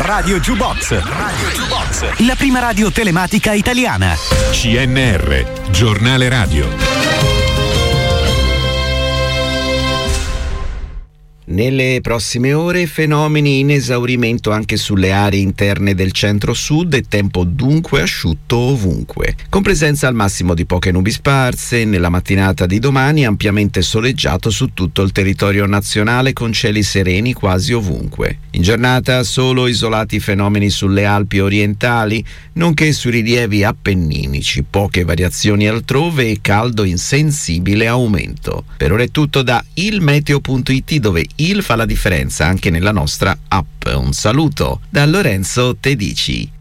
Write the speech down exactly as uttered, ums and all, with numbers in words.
Radio Jukebox. Radio Jukebox. La prima radio telematica italiana. C N R, giornale radio. Nelle prossime ore fenomeni in esaurimento anche sulle aree interne del centro-sud e tempo dunque asciutto ovunque, con presenza al massimo di poche nubi sparse. Nella mattinata di domani ampiamente soleggiato su tutto il territorio nazionale con cieli sereni quasi ovunque. In giornata solo isolati fenomeni sulle Alpi orientali, nonché sui rilievi appenninici, poche variazioni altrove e caldo in sensibile aumento. Per ora è tutto da ilmeteo punto it, dove il fa la differenza anche nella nostra app. Un saluto da Lorenzo Tedici.